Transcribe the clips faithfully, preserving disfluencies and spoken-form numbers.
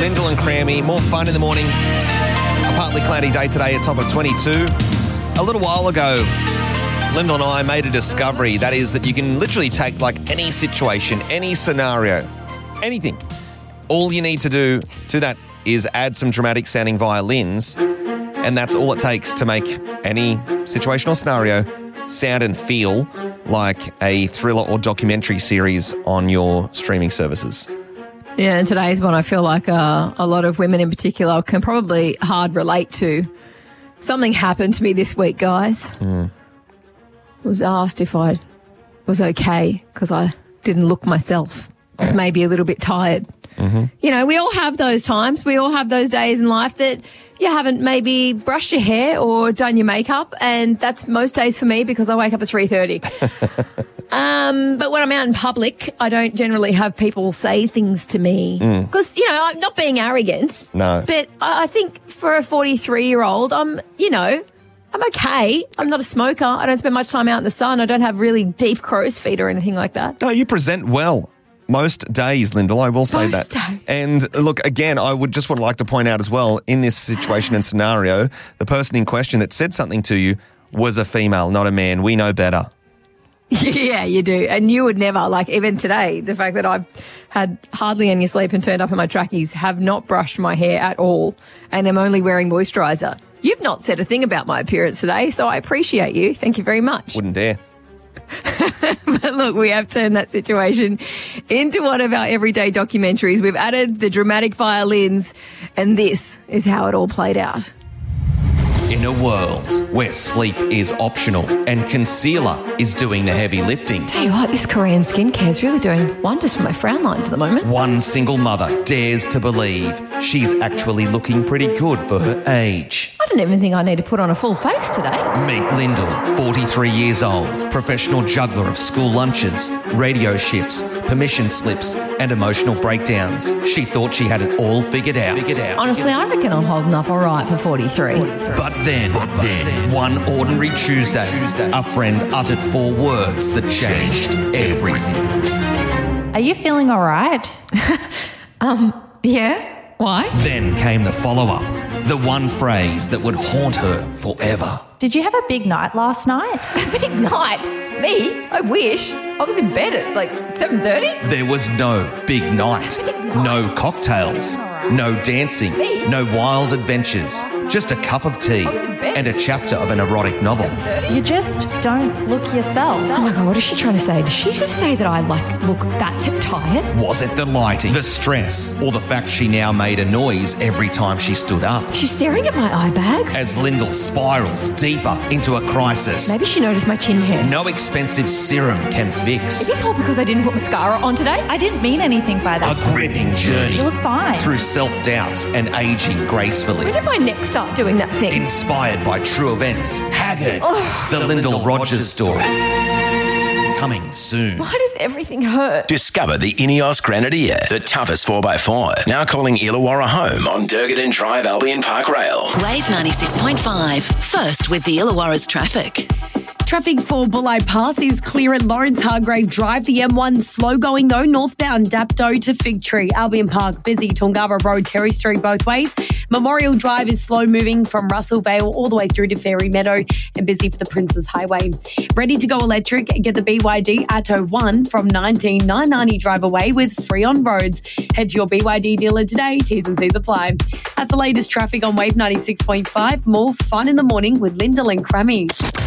Lyndall and Crammy. More fun in the morning. A partly cloudy day today at top of twenty-two. A little while ago, Lyndall and I made a discovery. That is that you can literally take like any situation, any scenario, anything. All you need to do to that is add some dramatic sounding violins, and that's all it takes to make any situational scenario sound and feel like a thriller or documentary series on your streaming services. Yeah, and today's one I feel like uh, a lot of women in particular can probably hard relate to. Something happened to me this week, guys. Mm. I was asked if I was okay because I didn't look myself. I was maybe a little bit tired. Mm-hmm. You know, we all have those times. We all have those days in life that you haven't maybe brushed your hair or done your makeup, and that's most days for me because I wake up at three thirty. um, but when I'm out in public, I don't generally have people say things to me because, mm. you know, I'm not being arrogant. No. But I think for a forty-three-year-old, I'm, you know, I'm okay. I'm not a smoker. I don't spend much time out in the sun. I don't have really deep crow's feet or anything like that. No, you present well. Most days, Lyndall, I will say Most that. days. And look, again, I would just would like to point out as well, in this situation and scenario, the person in question that said something to you was a female, not a man. We know better. Yeah, you do. And you would never, like even today, the fact that I've had hardly any sleep and turned up in my trackies, have not brushed my hair at all, and am only wearing moisturiser. You've not said a thing about my appearance today, so I appreciate you. Thank you very much. Wouldn't dare. But look, we have turned that situation into one of our everyday documentaries. We've added the dramatic violins, and this is how it all played out. In a world where sleep is optional and concealer is doing the heavy lifting, Tell you what, this Korean skincare is really doing wonders for my frown lines at the moment. one single mother dares to believe she's actually looking pretty good for her age. I don't even think I need to put on a full face today. Meet Lyndall, forty-three years old, professional juggler of school lunches, radio shifts, permission slips, and emotional breakdowns. She thought she had it all figured out. Figured out. Honestly, I reckon I'm holding up all right for forty-three. But then, but then, one ordinary Tuesday, a friend uttered four words that changed everything. Are you feeling all right? um, yeah. Why? Then came the follow-up, the one phrase that would haunt her forever. Did you have a big night last night? A big night? Me? I wish. I was in bed at like seven thirty. There was no big night, Big night. no cocktails, no dancing, Me? no wild adventures, just a cup of tea I was in bed. and a chapter of an erotic novel. You just don't look yourself. Oh my God, what is she trying to say? Did she just say that I like look that t- tired? Was it the lighting, the stress, or the fact she now made a noise every time she stood up? She's staring at my eye bags. As Lyndall spirals deeper into a crisis, Maybe she noticed my chin hair. no expensive serum can Is fix. this all because I didn't put mascara on today? I didn't mean anything by A that. gripping journey You look fine. through self-doubt and aging gracefully. When did my neck start doing that thing? Inspired by true events. Haggard. The Lyndall Rogers story. Coming soon. Why does everything hurt? Discover the Ineos Grenadier, the toughest four by four. Now calling Illawarra home on Durgadin Drive, Albion Park Rail. Wave ninety-six point five. First with the Illawarra's traffic. Traffic for Bulleye Pass is clear at Lawrence Hargrave Drive. The M one slow going though, northbound Dapto to Fig Tree. Albion Park busy, Tongava Road, Terry Street both ways. Memorial Drive is slow moving from Russell Vale all the way through to Fairy Meadow and busy for the Princes Highway. Ready to go electric? Get the B Y D Atto one from nineteen nine ninety drive away with free on roads. Head to your B Y D dealer today. T's and C's apply. That's the latest traffic on Wave ninety-six point five. More fun in the morning with Lyndall and Crammy.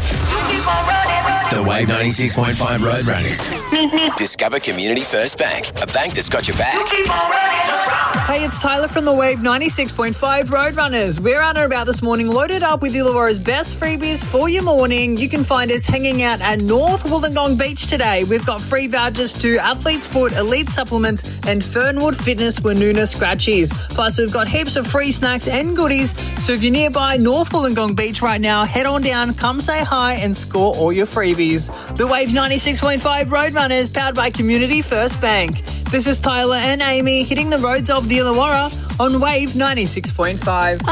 The Wave ninety-six point five Roadrunners. Discover Community First Bank, a bank that's got your back. Hey, it's Tyler from the Wave ninety-six point five Roadrunners. We're on or about this morning, loaded up with Illawarra's best freebies for your morning. You can find us hanging out at North Wollongong Beach today. We've got free vouchers to Athlete Sport, Elite Supplements, and Fernwood Fitness Woonona Scratchies. Plus, we've got heaps of free snacks and goodies. So if you're nearby North Wollongong Beach right now, head on down, come say hi, and score all your freebies. The Wave ninety-six point five Roadrunners, powered by Community First Bank. This is Tyler and Amy hitting the roads of the Illawarra on Wave ninety-six point five.